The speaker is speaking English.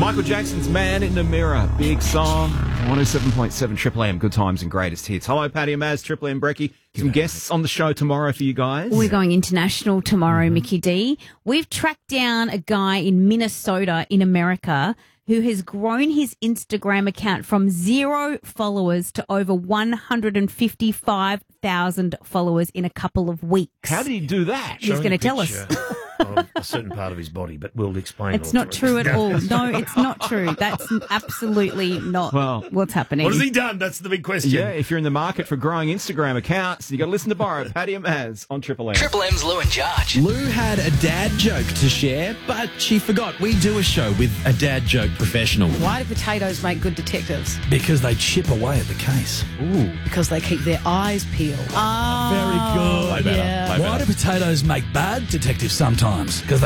Michael Jackson's Man in the Mirror. Big song. 107.7 Triple M. Good times and greatest hits. Hello, Paddy and Maz, Triple M Brecky. Some guests on the show tomorrow for you guys. We're going international tomorrow, Mickey D. We've tracked down a guy in Minnesota in America who has grown his Instagram account from 0 followers to over 155,000 followers in a couple of weeks. How did he do that? He's going to tell us. Of a certain part of his body, but we'll explain. It's not true at all. No, it's not true. That's absolutely not what's happening. What has he done? That's the big question. Yeah, if you're in the market for growing Instagram accounts, you got to listen to Borrow, Paddy and Maz on Triple M. Triple M's Lou and Jarge. Lou had a dad joke to share, but she forgot. We do a show with a dad joke professional. Why do potatoes make good detectives? Because they chip away at the case. Ooh. Because they keep their eyes peeled. Very good. Yeah. Why do potatoes make bad detectives sometimes? Because